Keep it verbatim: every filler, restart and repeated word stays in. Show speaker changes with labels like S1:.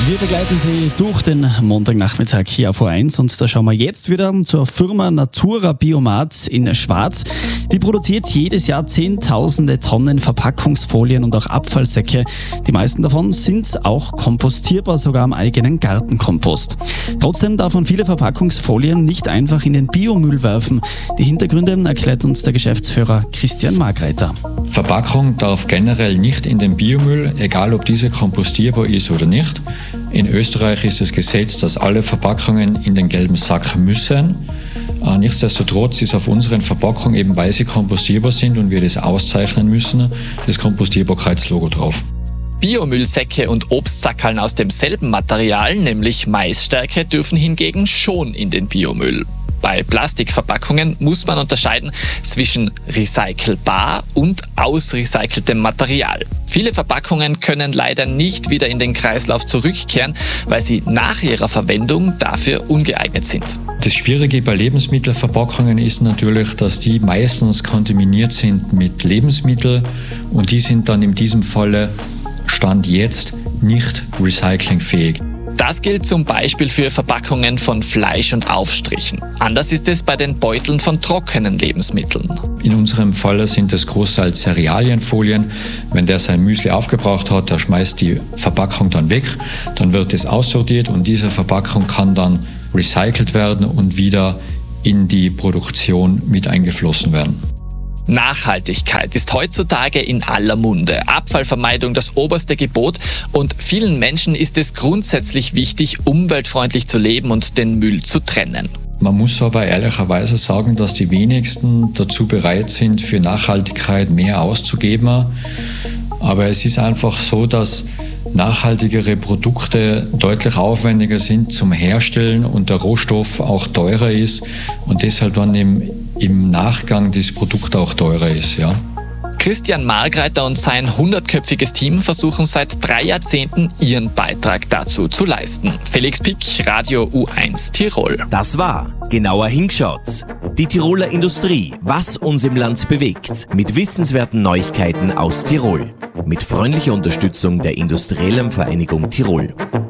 S1: Wir begleiten Sie durch den Montagnachmittag hier auf O eins und da schauen wir jetzt wieder zur Firma Natura Biomat in Schwarz. Die produziert jedes Jahr zehntausende Tonnen Verpackungsfolien und auch Abfallsäcke. Die meisten davon sind auch kompostierbar, sogar am eigenen Gartenkompost. Trotzdem darf man viele Verpackungsfolien nicht einfach in den Biomüll werfen. Die Hintergründe erklärt uns der Geschäftsführer Christian Margreiter.
S2: Verpackung darf generell nicht in den Biomüll, egal ob diese kompostierbar ist oder nicht. In Österreich ist es Gesetz, dass alle Verpackungen in den gelben Sack müssen. Nichtsdestotrotz ist auf unseren Verpackungen, eben weil sie kompostierbar sind und wir das auszeichnen müssen, das Kompostierbarkeitslogo drauf.
S3: Biomüllsäcke und Obstsackerln aus demselben Material, nämlich Maisstärke, dürfen hingegen schon in den Biomüll. Bei Plastikverpackungen muss man unterscheiden zwischen recycelbar und ausrecyceltem Material. Viele Verpackungen können leider nicht wieder in den Kreislauf zurückkehren, weil sie nach ihrer Verwendung dafür ungeeignet sind.
S2: Das Schwierige bei Lebensmittelverpackungen ist natürlich, dass die meistens kontaminiert sind mit Lebensmitteln und die sind dann in diesem Falle Stand jetzt nicht recyclingfähig.
S3: Das gilt zum Beispiel für Verpackungen von Fleisch und Aufstrichen. Anders ist es bei den Beuteln von trockenen Lebensmitteln.
S2: In unserem Fall sind es großteils Cerealienfolien. Wenn der sein Müsli aufgebraucht hat, der schmeißt die Verpackung dann weg, dann wird es aussortiert und diese Verpackung kann dann recycelt werden und wieder in die Produktion mit eingeflossen werden.
S3: Nachhaltigkeit ist heutzutage in aller Munde. Abfallvermeidung das oberste Gebot und vielen Menschen ist es grundsätzlich wichtig, umweltfreundlich zu leben und den Müll zu trennen.
S2: Man muss aber ehrlicherweise sagen, dass die wenigsten dazu bereit sind, für Nachhaltigkeit mehr auszugeben. Aber es ist einfach so, dass nachhaltigere Produkte deutlich aufwendiger sind zum Herstellen und der Rohstoff auch teurer ist und deshalb dann im, im Nachgang das Produkt auch teurer ist. Ja.
S3: Christian Margreiter und sein hundertköpfiges Team versuchen seit drei Jahrzehnten ihren Beitrag dazu zu leisten. Felix Pick, Radio U eins Tirol.
S4: Das war Genauer hingeschaut. Die Tiroler Industrie, was uns im Land bewegt. Mit wissenswerten Neuigkeiten aus Tirol. Mit freundlicher Unterstützung der Industriellen Vereinigung Tirol.